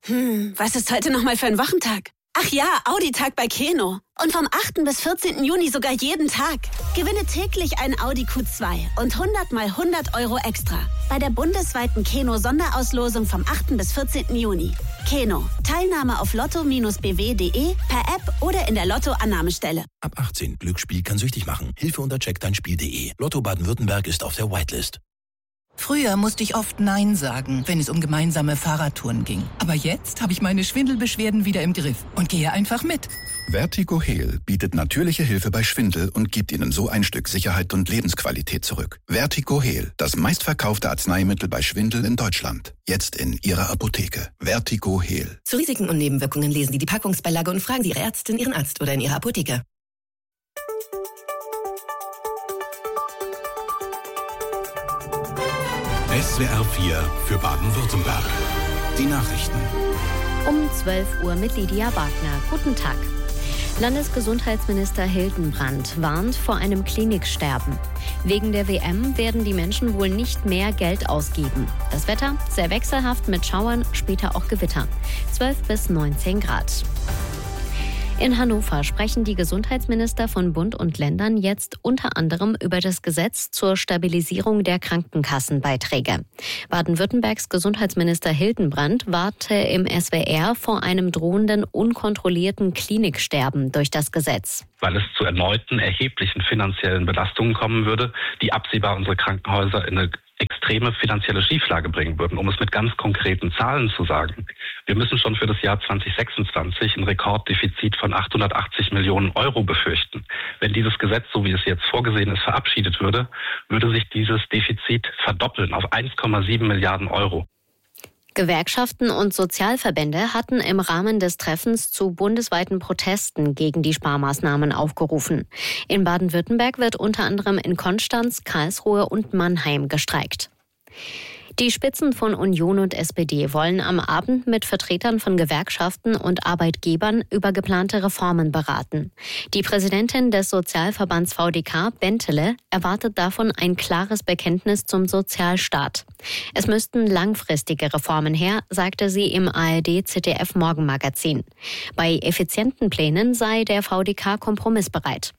Was ist heute nochmal für ein Wochentag? Ach ja, Audi-Tag bei Keno. Und vom 8. bis 14. Juni sogar jeden Tag. Gewinne täglich ein Audi Q2 und 100 mal 100 Euro extra. Bei der bundesweiten Keno-Sonderauslosung vom 8. bis 14. Juni. Keno. Teilnahme auf lotto-bw.de, per App oder in der Lotto-Annahmestelle. Ab 18. Glücksspiel kann süchtig machen. Hilfe unter checkdeinspiel.de. Lotto Baden-Württemberg ist auf der Whitelist. Früher musste ich oft Nein sagen, wenn es um gemeinsame Fahrradtouren ging. Aber jetzt habe ich meine Schwindelbeschwerden wieder im Griff und gehe einfach mit. Vertigo Heal bietet natürliche Hilfe bei Schwindel und gibt Ihnen so ein Stück Sicherheit und Lebensqualität zurück. Vertigo Heal, das meistverkaufte Arzneimittel bei Schwindel in Deutschland. Jetzt in Ihrer Apotheke. Vertigo Heal. Zu Risiken und Nebenwirkungen lesen Sie die Packungsbeilage und fragen Sie Ihre Ärztin, Ihren Arzt oder in Ihrer Apotheke. SWR 4 für Baden-Württemberg. Die Nachrichten. Um 12 Uhr mit Lydia Wagner. Guten Tag. Landesgesundheitsminister Hildenbrand warnt vor einem Kliniksterben. Wegen der WM werden die Menschen wohl nicht mehr Geld ausgeben. Das Wetter sehr wechselhaft mit Schauern, später auch Gewitter. 12 bis 19 Grad. In Hannover sprechen die Gesundheitsminister von Bund und Ländern jetzt unter anderem über das Gesetz zur Stabilisierung der Krankenkassenbeiträge. Baden-Württembergs Gesundheitsminister Hildenbrand warnte im SWR vor einem drohenden unkontrollierten Kliniksterben durch das Gesetz. Weil es zu erneuten erheblichen finanziellen Belastungen kommen würde, die absehbar unsere Krankenhäuser in eine extreme finanzielle Schieflage bringen würden, um es mit ganz konkreten Zahlen zu sagen. Wir müssen schon für das Jahr 2026 ein Rekorddefizit von 880 Millionen Euro befürchten. Wenn dieses Gesetz, so wie es jetzt vorgesehen ist, verabschiedet würde, würde sich dieses Defizit verdoppeln auf 1,7 Milliarden Euro. Gewerkschaften und Sozialverbände hatten im Rahmen des Treffens zu bundesweiten Protesten gegen die Sparmaßnahmen aufgerufen. In Baden-Württemberg wird unter anderem in Konstanz, Karlsruhe und Mannheim gestreikt. Die Spitzen von Union und SPD wollen am Abend mit Vertretern von Gewerkschaften und Arbeitgebern über geplante Reformen beraten. Die Präsidentin des Sozialverbands VDK, Bentele, erwartet davon ein klares Bekenntnis zum Sozialstaat. Es müssten langfristige Reformen her, sagte sie im ARD-ZDF-Morgenmagazin. Bei effizienten Plänen sei der VDK kompromissbereit.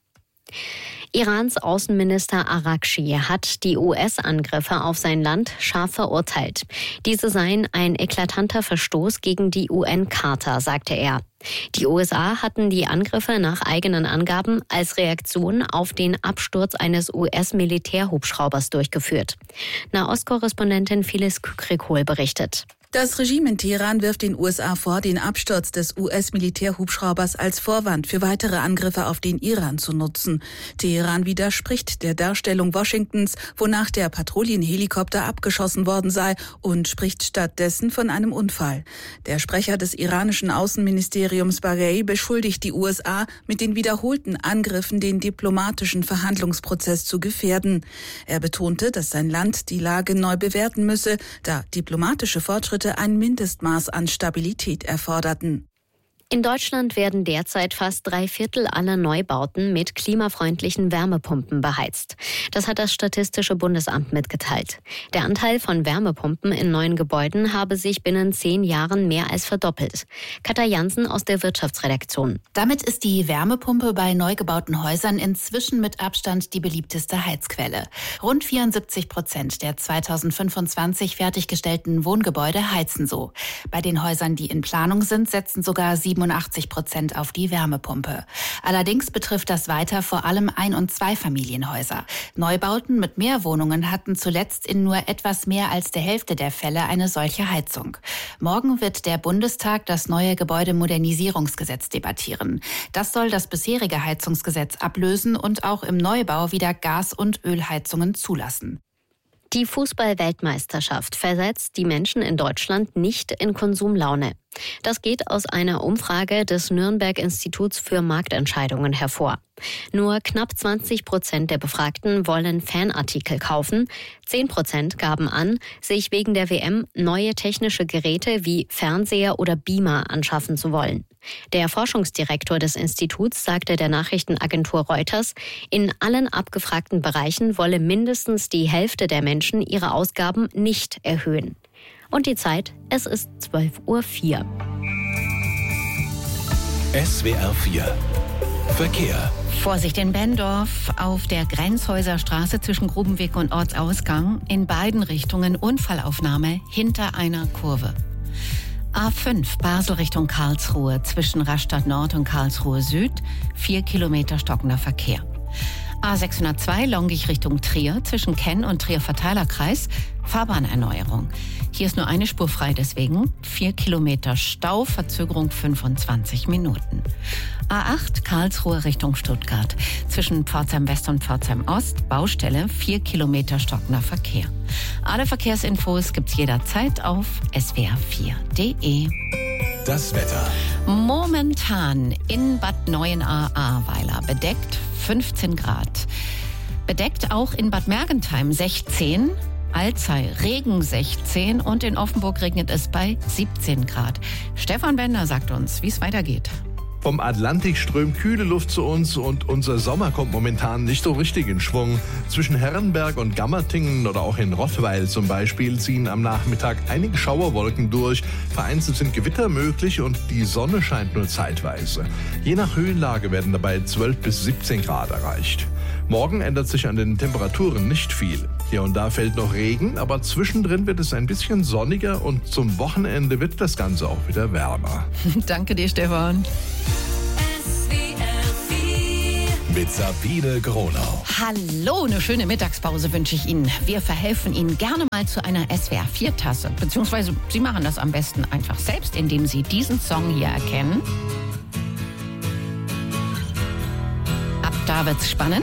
Irans Außenminister Araghchi hat die US-Angriffe auf sein Land scharf verurteilt. Diese seien ein eklatanter Verstoß gegen die UN-Charta, sagte er. Die USA hatten die Angriffe nach eigenen Angaben als Reaktion auf den Absturz eines US-Militärhubschraubers durchgeführt. Nahostkorrespondentin Phyllis Kükrikol berichtet. Das Regime in Teheran wirft den USA vor, den Absturz des US-Militärhubschraubers als Vorwand für weitere Angriffe auf den Iran zu nutzen. Teheran widerspricht der Darstellung Washingtons, wonach der Patrouillenhelikopter abgeschossen worden sei, und spricht stattdessen von einem Unfall. Der Sprecher des iranischen Außenministeriums Baghei beschuldigt die USA, mit den wiederholten Angriffen den diplomatischen Verhandlungsprozess zu gefährden. Er betonte, dass sein Land die Lage neu bewerten müsse, da diplomatische Fortschritte ein Mindestmaß an Stabilität erforderten. In Deutschland werden derzeit fast 3/4 aller Neubauten mit klimafreundlichen Wärmepumpen beheizt. Das hat das Statistische Bundesamt mitgeteilt. Der Anteil von Wärmepumpen in neuen Gebäuden habe sich binnen 10 Jahren mehr als verdoppelt. Katja Jansen aus der Wirtschaftsredaktion. Damit ist die Wärmepumpe bei neu gebauten Häusern inzwischen mit Abstand die beliebteste Heizquelle. Rund 74% der 2025 fertiggestellten Wohngebäude heizen so. Bei den Häusern, die in Planung sind, setzen sogar 87% auf die Wärmepumpe. Allerdings betrifft das weiter vor allem Ein- und Zweifamilienhäuser. Neubauten mit mehr Wohnungen hatten zuletzt in nur etwas mehr als der Hälfte der Fälle eine solche Heizung. Morgen wird der Bundestag das neue Gebäudemodernisierungsgesetz debattieren. Das soll das bisherige Heizungsgesetz ablösen und auch im Neubau wieder Gas- und Ölheizungen zulassen. Die Fußball-Weltmeisterschaft versetzt die Menschen in Deutschland nicht in Konsumlaune. Das geht aus einer Umfrage des Nürnberg-Instituts für Marktentscheidungen hervor. Nur knapp 20% der Befragten wollen Fanartikel kaufen. 10% gaben an, sich wegen der WM neue technische Geräte wie Fernseher oder Beamer anschaffen zu wollen. Der Forschungsdirektor des Instituts sagte der Nachrichtenagentur Reuters, in allen abgefragten Bereichen wolle mindestens die Hälfte der Menschen ihre Ausgaben nicht erhöhen. Und die Zeit, es ist 12:04 Uhr. SWR 4 Verkehr. Vorsicht in Benndorf auf der Grenzhäuser Straße zwischen Grubenweg und Ortsausgang. In beiden Richtungen Unfallaufnahme hinter einer Kurve. A5 Basel Richtung Karlsruhe zwischen Rastatt Nord und Karlsruhe Süd. 4 Kilometer stockender Verkehr. A602 Longich Richtung Trier zwischen Kenn und Trier Verteilerkreis. Fahrbahnerneuerung. Hier ist nur eine Spur frei, deswegen 4 Kilometer Stau, Verzögerung 25 Minuten. A8 Karlsruhe Richtung Stuttgart. Zwischen Pforzheim West und Pforzheim Ost. Baustelle, 4 Kilometer stockender Verkehr. Alle Verkehrsinfos gibt's jederzeit auf swr4.de. Das Wetter. Momentan in Bad Neuenahr-Ahrweiler bedeckt 15 Grad. Bedeckt auch in Bad Mergentheim 16, Alzey Regen 16 und in Offenburg regnet es bei 17 Grad. Stefan Bender sagt uns, wie es weitergeht. Vom Atlantik strömt kühle Luft zu uns und unser Sommer kommt momentan nicht so richtig in Schwung. Zwischen Herrenberg und Gammertingen oder auch in Rottweil zum Beispiel ziehen am Nachmittag einige Schauerwolken durch. Vereinzelt sind Gewitter möglich und die Sonne scheint nur zeitweise. Je nach Höhenlage werden dabei 12 bis 17 Grad erreicht. Morgen ändert sich an den Temperaturen nicht viel. Hier und da fällt noch Regen, aber zwischendrin wird es ein bisschen sonniger und zum Wochenende wird das Ganze auch wieder wärmer. Danke dir, Stefan. Mit Sabine Gronau. Hallo, eine schöne Mittagspause wünsche ich Ihnen. Wir verhelfen Ihnen gerne mal zu einer SWR4-Tasse. Beziehungsweise Sie machen das am besten einfach selbst, indem Sie diesen Song hier erkennen. Ab da wird's spannend.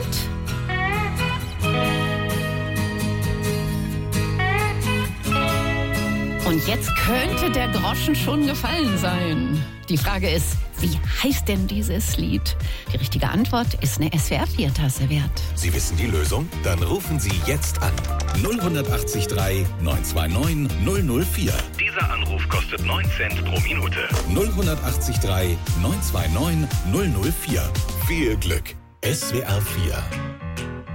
Und jetzt könnte der Groschen schon gefallen sein. Die Frage ist, wie heißt denn dieses Lied? Die richtige Antwort ist eine SWR4-Tasse wert. Sie wissen die Lösung? Dann rufen Sie jetzt an. 0183 929 004. Dieser Anruf kostet 9 Cent pro Minute. 0183 929 004. Viel Glück. SWR 4